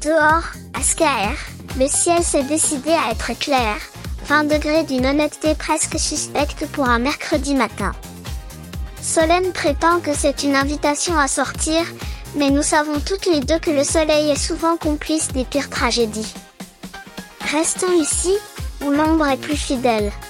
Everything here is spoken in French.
Dehors, à Scaer, le ciel s'est décidé à être clair, 20 degrés d'une honnêteté presque suspecte pour un mercredi matin. Solène prétend que c'est une invitation à sortir, mais nous savons toutes les deux que le soleil est souvent complice des pires tragédies. Restons ici, où l'ombre est plus fidèle.